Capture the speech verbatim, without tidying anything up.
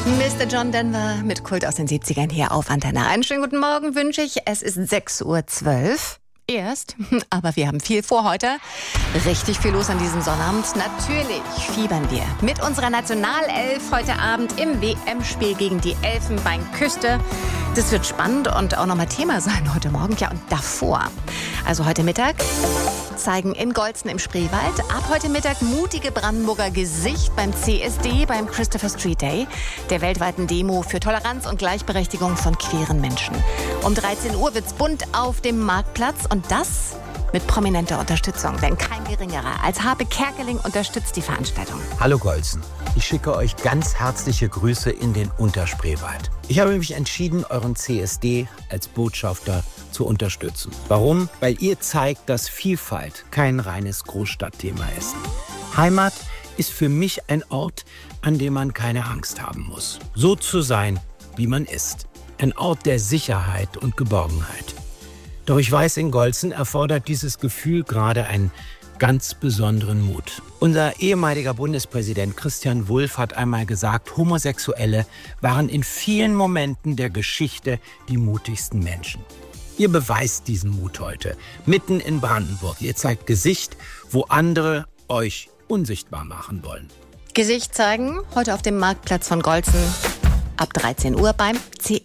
Mister John Denver mit Kult aus den siebzigern hier auf Antenne. Einen schönen guten Morgen wünsche ich. Es ist sechs Uhr zwölf. Erst, aber wir haben viel vor heute. Richtig viel los an diesem Sonnabend. Natürlich fiebern wir mit unserer Nationalelf heute Abend im W M-Spiel gegen die Elfenbeinküste. Das wird spannend und auch nochmal Thema sein heute Morgen. Ja, und davor, also heute Mittag, zeigen in Golzen im Spreewald ab heute Mittag mutige Brandenburger Gesicht beim C S D, beim Christopher Street Day, der weltweiten Demo für Toleranz und Gleichberechtigung von queeren Menschen. Um dreizehn Uhr wird's bunt auf dem Marktplatz und das mit prominenter Unterstützung, denn kein geringerer als Harpe Kerkeling unterstützt die Veranstaltung. Hallo Golzen, ich schicke euch ganz herzliche Grüße in den Unterspreewald. Ich habe mich entschieden, euren C S D als Botschafter zu unterstützen. Warum? Weil ihr zeigt, dass Vielfalt kein reines Großstadtthema ist. Heimat ist für mich ein Ort, an dem man keine Angst haben muss. So zu sein, wie man ist. Ein Ort der Sicherheit und Geborgenheit. Doch ich weiß, in Golzen erfordert dieses Gefühl gerade einen ganz besonderen Mut. Unser ehemaliger Bundespräsident Christian Wulff hat einmal gesagt, Homosexuelle waren in vielen Momenten der Geschichte die mutigsten Menschen. Ihr beweist diesen Mut heute, mitten in Brandenburg. Ihr zeigt Gesicht, wo andere euch unsichtbar machen wollen. Gesicht zeigen, heute auf dem Marktplatz von Golzen ab dreizehn Uhr beim C